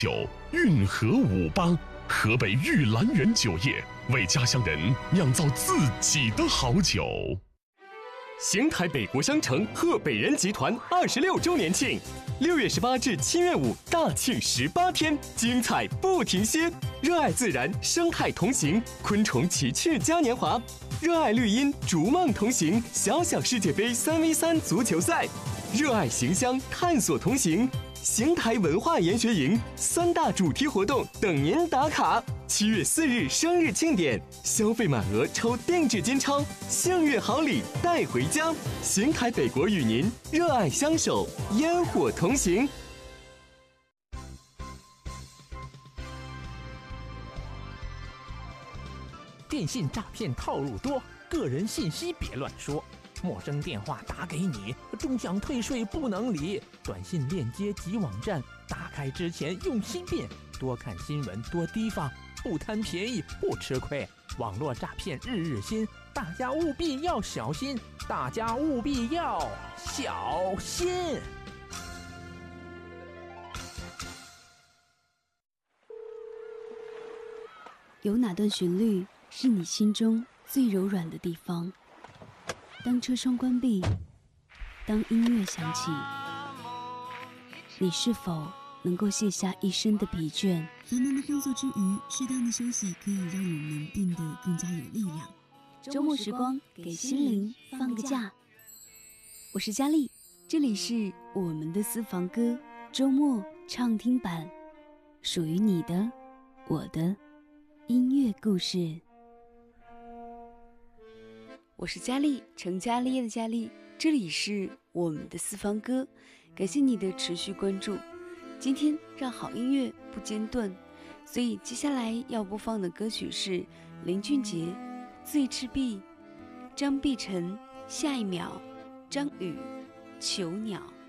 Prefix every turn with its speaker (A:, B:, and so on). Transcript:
A: 酒运河58，河北玉兰园酒业为家乡人酿造自己的好酒。
B: 邢台北国商城贺北人集团26周年庆，6月18至7月5大庆18天，精彩不停歇！热爱自然，生态同行，昆虫奇趣嘉年华；热爱绿荫，逐梦同行，小小世界杯3v3足球赛；热爱形乡，探索同行。邢台文化研学营3大主题活动等您打卡。7月4日生日庆典，消费满额抽定制金钞，幸运好礼带回家。邢台北国与您热爱相守，烟火同行。
C: 电信诈骗套路多，个人信息别乱说。陌生电话打给你，终想退税不能理。短信链接及网站打开之前用心辨，多看新闻多提防，不贪便宜不吃亏。网络诈骗日日新，大家务必要小心，大家务必要小心。
D: 有哪段旋律是你心中最柔软的地方？当车窗关闭，当音乐响起，你是否能够卸下一身的疲倦？
E: 繁忙的工作之余，适当的休息可以让我们变得更加有力量。
D: 周末时光，给心灵放个假。我是佳丽，这里是我们的私房歌周末畅听版，属于你的、我的音乐故事。我是佳丽，成家立业的佳丽，这里是我们的私房歌，感谢你的持续关注。今天让好音乐不间断，所以接下来要播放的歌曲是林俊杰《醉赤壁》，张碧晨《下一秒》，张宇《囚鸟》。